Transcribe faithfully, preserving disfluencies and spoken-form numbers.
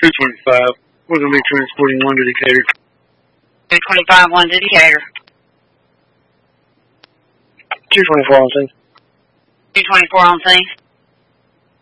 two twenty-five. We're going to be transporting one to Decatur. two twenty-five, one to Decatur. two twenty-four on scene. two twenty-four on scene.